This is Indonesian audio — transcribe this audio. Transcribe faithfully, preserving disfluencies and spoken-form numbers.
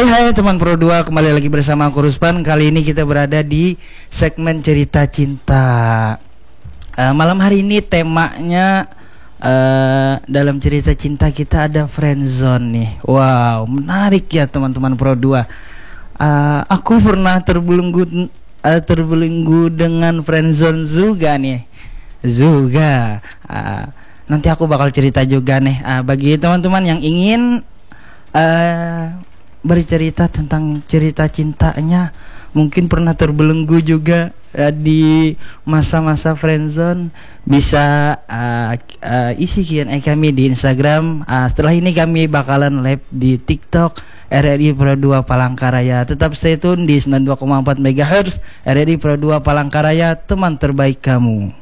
hai teman Pro dua, kembali lagi bersama aku Ruspan. Kali ini kita berada di segmen cerita cinta. uh, Malam hari ini temanya uh, dalam cerita cinta kita ada friendzone nih. Wow, menarik ya teman-teman Pro dua. uh, Aku pernah terbelenggu uh, terbelenggu dengan friendzone juga nih. Juga uh, Nanti aku bakal cerita juga nih uh, bagi teman-teman yang ingin uh, bercerita tentang cerita cintanya, mungkin pernah terbelenggu juga uh, di masa-masa friendzone, bisa uh, uh, isi Q and A kami di Instagram. Uh, setelah ini kami bakalan live di TikTok R R I Pro dua Palangkaraya. Tetap stay tune di sembilan puluh dua koma empat megahertz R R I Pro dua Palangkaraya, teman terbaik kamu.